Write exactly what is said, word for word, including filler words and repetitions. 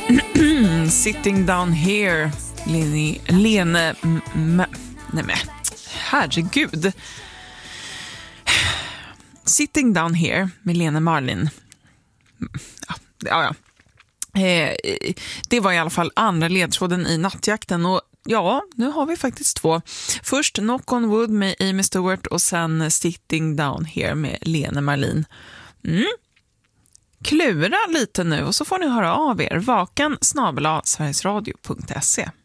Sitting down here, Lene, Lene m- m- nej men, herregud. Sitting down here med Lene Marlin. Ja, ja, ja. Eh, det var i alla fall andra ledtråden i nattjakten, och ja, nu har vi faktiskt två. Först Knock on Wood med Amy Stewart och sen Sitting down here med Lene Marlin. Mm. Klura lite nu och så får ni höra av er. Vaken snabel-a sverigesradio punkt se.